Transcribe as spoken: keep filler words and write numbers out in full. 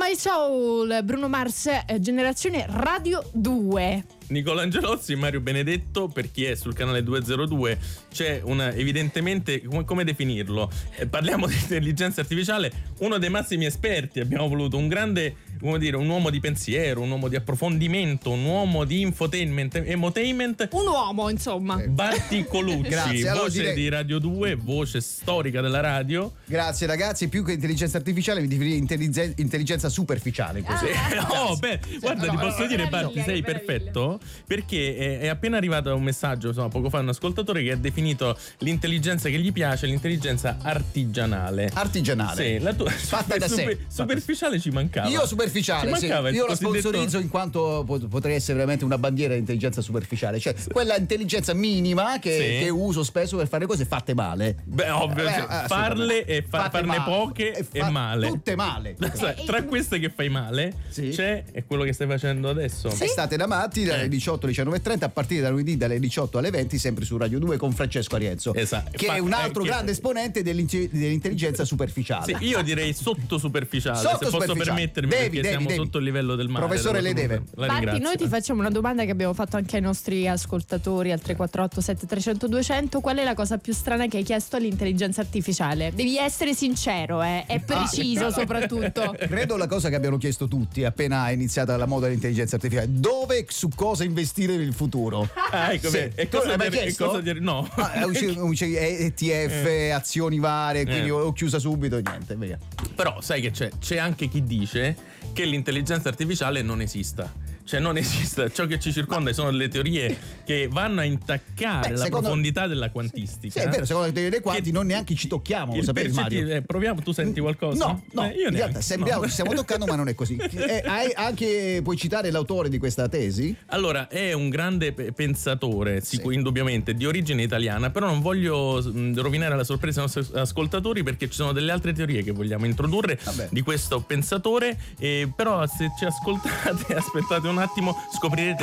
My Soul, Bruno Mars, eh, generazione Radio due. Nicola Angelozzi e Mario Benedetto, per chi è sul canale duecentodue, c'è una, evidentemente, come, come definirlo? Eh, parliamo di intelligenza artificiale, uno dei massimi esperti, abbiamo voluto un grande, come dire, un uomo di pensiero, un uomo di approfondimento, un uomo di infotainment, emotainment. Un uomo, insomma. Barti Colucci, Grazie, allora voce direi... di Radio due, voce storica della radio. Grazie ragazzi, più che intelligenza artificiale vi definirei intelligenza, intelligenza superficiale così. Ah, oh, beh, guarda, no, ti posso no, dire, meraviglia, Barti, sei meraviglia. perfetto, perché è, è appena arrivato un messaggio, insomma, poco fa, un ascoltatore che ha definito l'intelligenza che gli piace l'intelligenza artigianale. Artigianale. Sì, la tua Fatta da sé. super- superficiale ci mancava. Io superficiale, Ci sì. mancava il Io la cosiddetto- sponsorizzo in quanto pot- potrei essere veramente una bandiera di intelligenza superficiale, cioè quella intelligenza minima che, Sì. che uso spesso per fare cose fatte male. Beh, ovvio, Eh, cioè, assolutamente. farle e fa- Fatte farne male. poche e, fa- male. Tutte male. Sai, tra queste che fai male, Sì. c'è è quello che stai facendo adesso. Estate da matti dalle Eh. diciotto alle diciannove e trenta, a partire da lunedì dalle diciotto alle venti, sempre su Radio due con Francesco Arienzo, Esatto. che Fa- è un altro eh, che- grande esponente dell'ince- dell'intelligenza superficiale. Sì, io direi sotto superficiale, se posso Sottosuperficiale. permettermi, Devi, perché devi, siamo devi. sotto il livello del mare. Professore, la lei cosa- deve. La Barti, ringrazio. noi ti facciamo una domanda che abbiamo fatto anche ai nostri ascoltatori al tre quattro otto sette tre zero zero duecento. Qual è la cosa più strana che hai chiesto all'intelligenza artificiale? Devi essere sincero, eh? È preciso soprattutto. Credo la cosa che abbiano chiesto tutti appena è iniziata la moda dell'intelligenza artificiale: dove, su cosa investire nel futuro? Ah, ecco, Sì. beh, e Tu cosa l'hai mai dire- e chiesto? cosa dire- no. Ah, è uscito- uscito E T F, azioni varie, quindi Eh. ho chiusa subito, niente, via. Però sai che c'è? C'è anche chi dice che l'intelligenza artificiale non esista. Cioè non esiste, ciò che ci circonda sono le teorie che vanno a intaccare Beh, la secondo- profondità della quantistica. Sì, è vero, secondo le teorie dei quanti Che- non neanche ci tocchiamo, lo Il sapevi percetti- Mario? eh, proviamo, tu senti qualcosa? No, no, Eh, io in realtà neanche, sembriamo, no. ci stiamo toccando, ma non è così. Eh, hai anche, puoi citare l'autore di questa tesi? Allora, è un grande pe- pensatore, sicur- Sì. indubbiamente, di origine italiana, però non voglio mh, rovinare la sorpresa ai nostri ascoltatori, perché ci sono delle altre teorie che vogliamo introdurre Vabbè. di questo pensatore, eh, però se ci ascoltate, aspettate un attimo, scoprirete